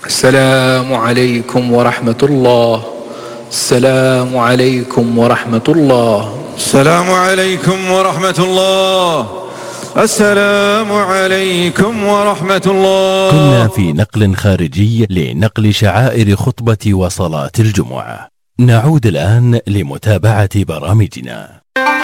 السلام عليكم ورحمة الله. السلام عليكم ورحمة الله. السلام عليكم ورحمة الله. السلام عليكم ورحمة الله. كنا في نقل خارجي لنقل شعائر خطبة وصلاة الجمعة. نعود الآن لمتابعة برامجنا.